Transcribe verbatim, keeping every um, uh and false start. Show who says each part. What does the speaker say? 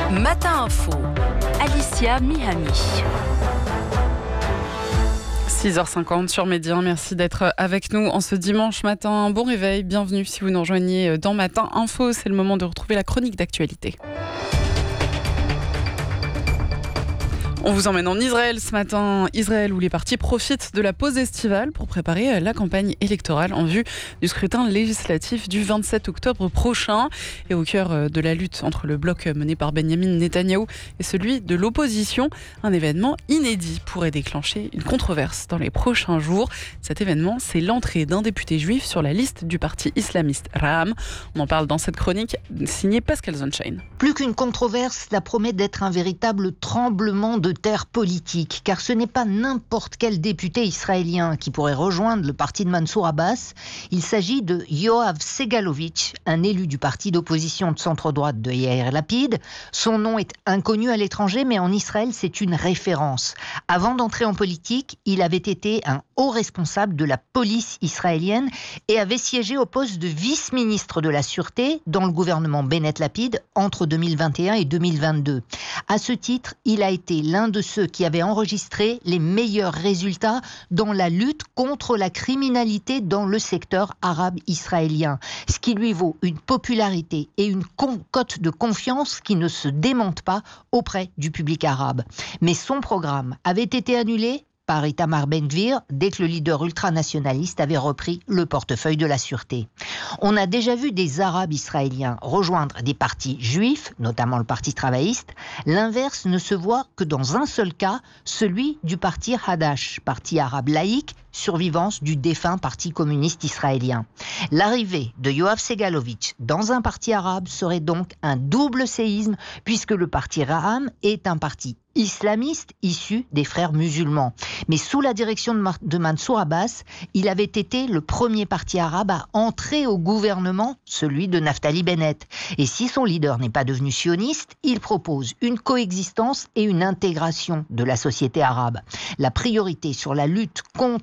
Speaker 1: Matin Info, Alicia Mihami.
Speaker 2: six heures cinquante sur Média, merci d'être avec nous en ce dimanche matin. Bon réveil, bienvenue si vous nous rejoignez dans Matin Info. C'est le moment de retrouver la chronique d'actualité. On vous emmène en Israël ce matin, Israël où les partis profitent de la pause estivale pour préparer la campagne électorale en vue du scrutin législatif du vingt-sept octobre prochain. Et au cœur de la lutte entre le bloc mené par Benjamin Netanyahou et celui de l'opposition, un événement inédit pourrait déclencher une controverse dans les prochains jours. Cet événement, c'est l'entrée d'un député juif sur la liste du parti islamiste Ra'am. On en parle dans cette chronique signée Pascal Zonshine.
Speaker 3: Plus qu'une controverse, cela promet d'être un véritable tremblement de terre politique, car ce n'est pas n'importe quel député israélien qui pourrait rejoindre le parti de Mansour Abbas. Il s'agit de Yoav Segalovitch, un élu du parti d'opposition de centre-droite de Yair Lapid. Son nom est inconnu à l'étranger, mais en Israël, c'est une référence. Avant d'entrer en politique, il avait été un haut responsable de la police israélienne et avait siégé au poste de vice-ministre de la Sûreté dans le gouvernement Bennett Lapid entre deux mille vingt et un et deux mille vingt-deux. À ce titre, il a été l'un de ceux qui avaient enregistré les meilleurs résultats dans la lutte contre la criminalité dans le secteur arabe israélien, ce qui lui vaut une popularité et une cote de confiance qui ne se démentent pas auprès du public arabe. Mais son programme avait été annulé par Itamar Ben-Gvir dès que le leader ultranationaliste avait repris le portefeuille de la sûreté. On a déjà vu des Arabes israéliens rejoindre des partis juifs, notamment le parti travailliste. L'inverse ne se voit que dans un seul cas, celui du parti Hadash, parti arabe laïque, survivance du défunt parti communiste israélien. L'arrivée de Yoav Segalovitch dans un parti arabe serait donc un double séisme, puisque le parti Ra'am est un parti islamiste issu des frères musulmans. Mais sous la direction de, Mar- de Mansour Abbas, il avait été le premier parti arabe à entrer au gouvernement, celui de Naftali Bennett. Et si son leader n'est pas devenu sioniste, il propose une coexistence et une intégration de la société arabe. La priorité sur la lutte contre